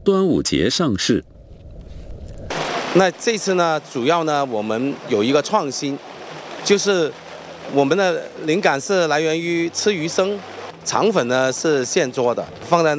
端午节上市。 那这次呢，主要呢，我们有一个创新，就是我们的灵感是来源于吃鱼生，肠粉呢是现做的，放在